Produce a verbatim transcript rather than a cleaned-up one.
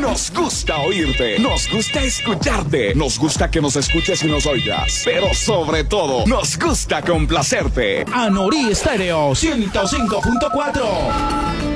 Nos gusta oírte, nos gusta escucharte, nos gusta que nos escuches y nos oigas, pero sobre todo, nos gusta complacerte. Anorí Estéreo ciento cinco punto cuatro.